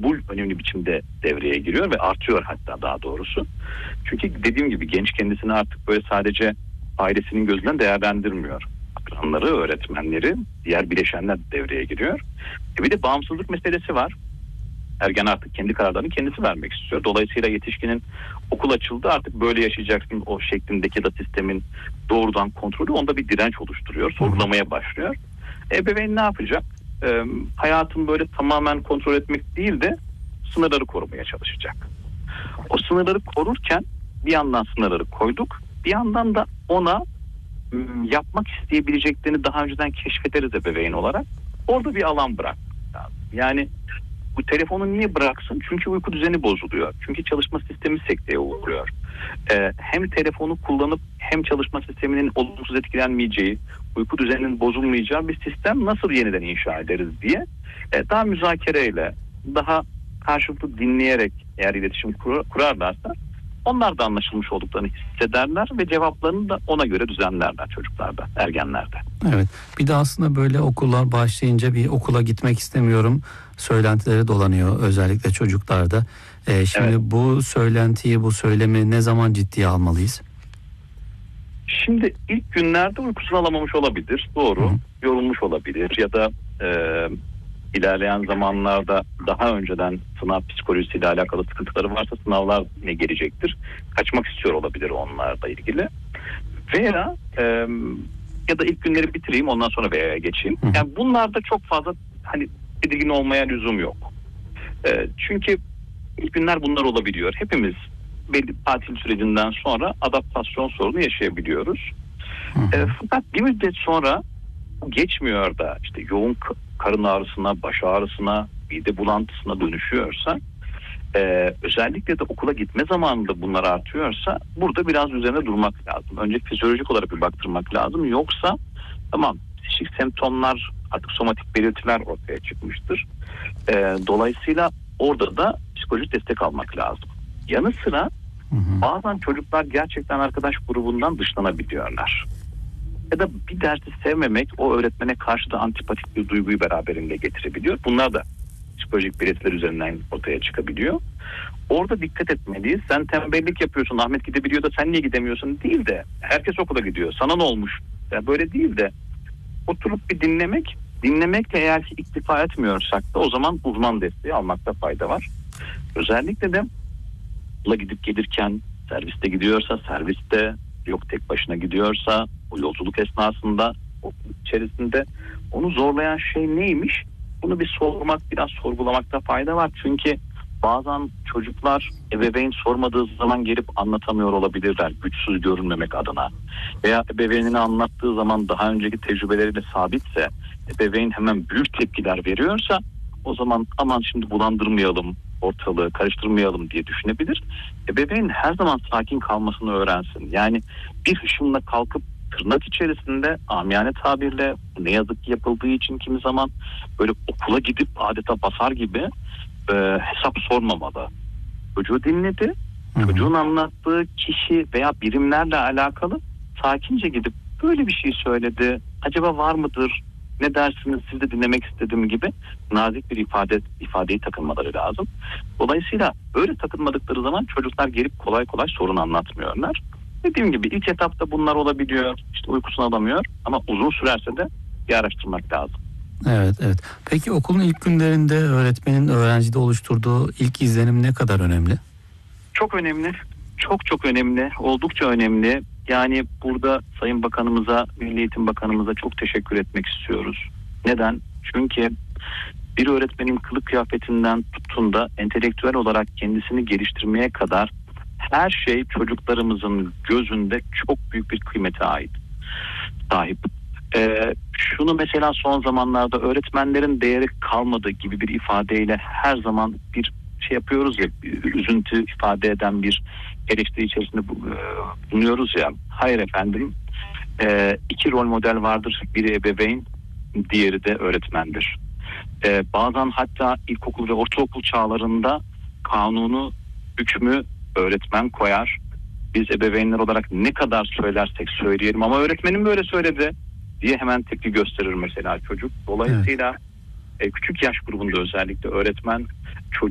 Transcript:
kabul önemli biçimde devreye giriyor ve artıyor hatta daha doğrusu. Çünkü dediğim gibi genç kendisini artık böyle sadece ailesinin gözünden değerlendirmiyor. Akranları, öğretmenleri, diğer bileşenler devreye giriyor. Bir de bağımsızlık meselesi var. Ergen artık kendi kararlarını kendisi vermek istiyor. Dolayısıyla yetişkinin okul açıldı artık böyle yaşayacaksın o şeklindeki de sistemin doğrudan kontrolü onda bir direnç oluşturuyor. Sorgulamaya başlıyor. Ebeveyn ne yapacak? Hayatını böyle tamamen kontrol etmek değil de sınırları korumaya çalışacak. O sınırları korurken bir yandan sınırları koyduk. Bir yandan da ona yapmak isteyebileceklerini daha önceden keşfederiz ebeveyn olarak. Orada bir alan bırak. Yani bu telefonu niye bıraksın? Çünkü uyku düzeni bozuluyor. Çünkü çalışma sistemi sekteye uğruyor. Hem telefonu kullanıp hem çalışma sisteminin olumsuz etkilenmeyeceği, uyku düzeninin bozulmayacağı bir sistem nasıl yeniden inşa ederiz diye daha müzakereyle, daha karşılıklı dinleyerek eğer iletişim kurarlarsa onlar da anlaşılmış olduklarını hissederler ve cevaplarını da ona göre düzenlerler çocuklarda, ergenlerde. Evet. Bir de aslında böyle okullar başlayınca bir okula gitmek istemiyorum söylentileri dolanıyor özellikle çocuklarda. Şimdi evet. Bu söylentiyi, bu söylemi ne zaman ciddiye almalıyız? Şimdi ilk günlerde uykusunu alamamış olabilir. Doğru. Hı. Yorulmuş olabilir ya da ilerleyen zamanlarda daha önceden sınav psikolojisiyle alakalı sıkıntıları varsa sınavlar ne gelecektir? Kaçmak istiyor olabilir onlarla ilgili. Veya ya da ilk günleri bitireyim ondan sonra veya geçeyim. Yani bunlarda çok fazla hani tedirgin olmaya lüzum yok. Çünkü ilk günler bunlar olabiliyor. Hepimiz belli tatil sürecinden sonra adaptasyon sorunu yaşayabiliyoruz. Fakat bir müddet sonra geçmiyor da işte yoğun karın ağrısına, baş ağrısına, mide bulantısına dönüşüyorsa özellikle de okula gitme zamanında bunlar artıyorsa burada biraz üzerine durmak lazım. Önce fizyolojik olarak bir baktırmak lazım. Yoksa tamam psikik semptomlar artık somatik belirtiler ortaya çıkmıştır. Dolayısıyla orada da psikolojik destek almak lazım. Yanı sıra bazen çocuklar gerçekten arkadaş grubundan dışlanabiliyorlar. Ya da bir dersi sevmemek o öğretmene karşı da antipatik bir duyguyu beraberinde getirebiliyor. Bunlar da psikolojik belirtiler üzerinden ortaya çıkabiliyor. Orada dikkat etmeliyiz. Sen tembellik yapıyorsun, Ahmet gidebiliyor da sen niye gidemiyorsun değil de herkes okula gidiyor. Sana ne olmuş? Yani böyle değil de oturup bir dinlemekle eğer ki iktifa etmiyorsak da o zaman uzman desteği almakta fayda var. Özellikle de okula gidip gelirken serviste gidiyorsa serviste, yok tek başına gidiyorsa o yolculuk esnasında okul içerisinde onu zorlayan şey neymiş? Bunu bir sormak, biraz sorgulamakta fayda var. Çünkü bazen çocuklar ebeveyn sormadığı zaman gelip anlatamıyor olabilirler. Güçsüz görünmemek adına. Veya ebeveynine anlattığı zaman daha önceki tecrübeleriyle sabitse, ebeveyn hemen büyük tepkiler veriyorsa o zaman aman şimdi bulandırmayalım, ortalığı karıştırmayalım diye düşünebilir. Ebeveyn her zaman sakin kalmasını öğrensin. Yani bir hışımla kalkıp tırnak içerisinde amiyane tabirle ne yazık ki yapıldığı için kimi zaman böyle okula gidip adeta basar gibi hesap sormamalı. Çocuğu dinledi. Çocuğun anlattığı kişi veya birimlerle alakalı sakince gidip böyle bir şey söyledi. Acaba var mıdır? Ne dersiniz? Siz de dinlemek istedim gibi nazik bir ifadeyi takınmaları lazım. Dolayısıyla öyle takınmadıkları zaman çocuklar gelip kolay kolay sorun anlatmıyorlar. Dediğim gibi ilk etapta bunlar olabiliyor. İşte uykusunu alamıyor ama uzun sürerse de bir araştırmak lazım. Evet. Peki okulun ilk günlerinde öğretmenin öğrencide oluşturduğu ilk izlenim ne kadar önemli? Çok önemli. Çok önemli. Oldukça önemli. Yani burada Sayın Bakanımıza, Milli Eğitim Bakanımıza çok teşekkür etmek istiyoruz. Neden? Çünkü bir öğretmenin kılık kıyafetinden tutun da entelektüel olarak kendisini geliştirmeye kadar her şey çocuklarımızın gözünde çok büyük bir kıymete sahip. Şunu mesela son zamanlarda öğretmenlerin değeri kalmadı gibi bir ifadeyle her zaman bir şey yapıyoruz ya, üzüntü ifade eden bir eleştiri içerisinde bulunuyoruz ya. Hayır efendim, iki rol model vardır. Biri ebeveyn, diğeri de öğretmendir. Bazen hatta ilkokul ve ortaokul çağlarında kanunu, hükmü öğretmen koyar. Biz ebeveynler olarak ne kadar söylersek söyleyelim ama öğretmenim böyle söyledi diye hemen tepki gösterir mesela çocuk. Dolayısıyla küçük yaş grubunda özellikle öğretmen